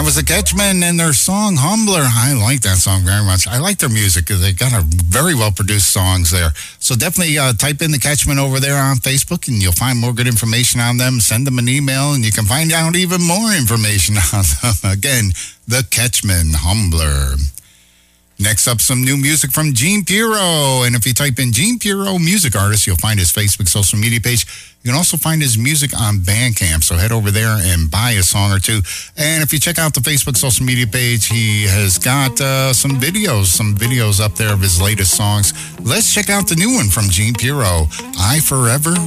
was the Catchmen and their song Humbler. I like that song very much. I like their music. They got a very well produced songs there. So definitely type in the Catchmen over there on Facebook and you'll find more good information on them. Send them an email and you can find out even more information on them. Again, the Catchmen, Humbler. Next up, some new music from Gene Pirro. And if you type in Gene Pirro, music artist, you'll find his Facebook social media page. You can also find his music on Bandcamp. So head over there and buy a song or two. And if you check out the Facebook social media page, he has got some videos up there of his latest songs. Let's check out the new one from Gene Pirro, I Forever